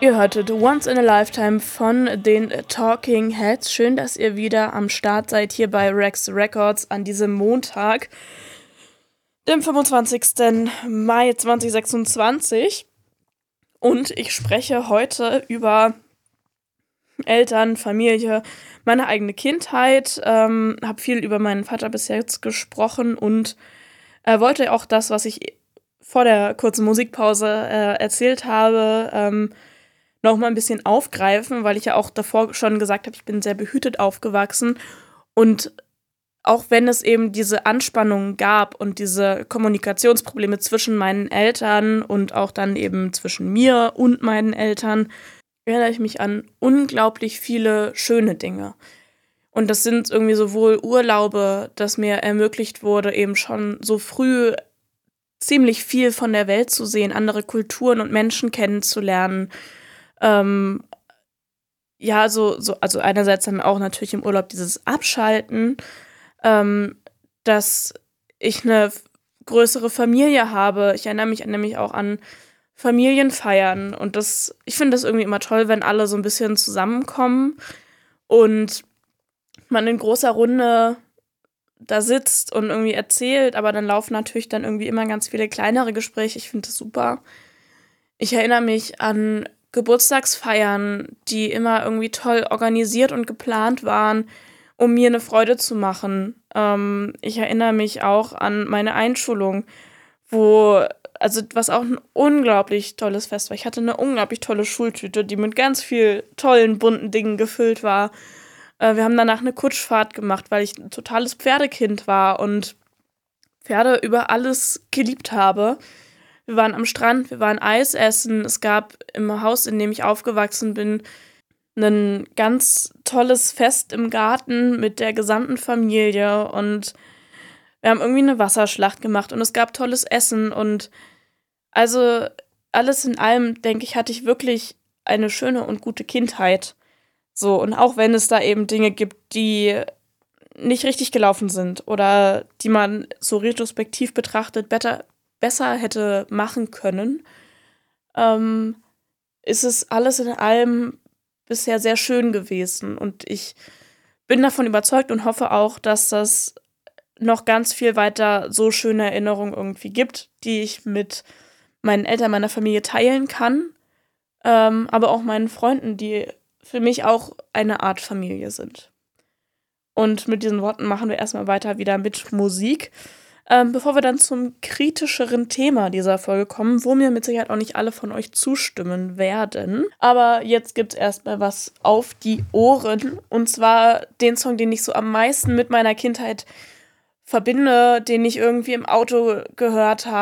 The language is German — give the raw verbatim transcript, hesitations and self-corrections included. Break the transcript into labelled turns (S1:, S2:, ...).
S1: Ihr hörtet Once in a Lifetime von den Talking Heads. Schön, dass ihr wieder am Start seid hier bei Rex Records an diesem Montag, dem fünfundzwanzigsten Mai zweitausendsechsundzwanzig. Und ich spreche heute über Eltern, Familie, meine eigene Kindheit. Ähm, habe viel über meinen Vater bis jetzt gesprochen und äh, wollte auch das, was ich vor der kurzen Musikpause äh, erzählt habe, ähm, noch mal ein bisschen aufgreifen, weil ich ja auch davor schon gesagt habe, ich bin sehr behütet aufgewachsen. Und auch wenn es eben diese Anspannungen gab und diese Kommunikationsprobleme zwischen meinen Eltern und auch dann eben zwischen mir und meinen Eltern, erinnere ich mich an unglaublich viele schöne Dinge. Und das sind irgendwie sowohl Urlaube, dass mir ermöglicht wurde, eben schon so früh ziemlich viel von der Welt zu sehen, andere Kulturen und Menschen kennenzulernen. Ähm, ja, so, so, also einerseits dann auch natürlich im Urlaub dieses Abschalten, ähm, dass ich eine f- größere Familie habe. Ich erinnere mich nämlich auch an Familienfeiern und das, ich finde das irgendwie immer toll, wenn alle so ein bisschen zusammenkommen und man in großer Runde da sitzt und irgendwie erzählt, aber dann laufen natürlich dann irgendwie immer ganz viele kleinere Gespräche. Ich finde das super. Ich erinnere mich an Geburtstagsfeiern, die immer irgendwie toll organisiert und geplant waren, um mir eine Freude zu machen. Ähm, ich erinnere mich auch an meine Einschulung, wo, also was auch ein unglaublich tolles Fest war. Ich hatte eine unglaublich tolle Schultüte, die mit ganz viel tollen, bunten Dingen gefüllt war. Äh, wir haben danach eine Kutschfahrt gemacht, weil ich ein totales Pferdekind war und Pferde über alles geliebt habe. Wir waren am Strand, wir waren Eis essen. Es gab im Haus, in dem ich aufgewachsen bin, ein ganz tolles Fest im Garten mit der gesamten Familie und wir haben irgendwie eine Wasserschlacht gemacht und es gab tolles Essen und also alles in allem, denke ich, hatte ich wirklich eine schöne und gute Kindheit. So, und auch wenn es da eben Dinge gibt, die nicht richtig gelaufen sind oder die man so retrospektiv betrachtet better, besser hätte machen können, ähm, ist es alles in allem bisher sehr schön gewesen. Und ich bin davon überzeugt und hoffe auch, dass das noch ganz viel weiter so schöne Erinnerungen irgendwie gibt, die ich mit meinen Eltern, meiner Familie teilen kann, ähm, aber auch meinen Freunden, die für mich auch eine Art Familie sind. Und mit diesen Worten machen wir erstmal weiter wieder mit Musik. Ähm, bevor wir dann zum kritischeren Thema dieser Folge kommen, wo mir mit Sicherheit auch nicht alle von euch zustimmen werden. Aber jetzt gibt's erstmal was auf die Ohren. Und zwar den Song, den ich so am meisten mit meiner Kindheit verbinde, den ich irgendwie im Auto gehört habe.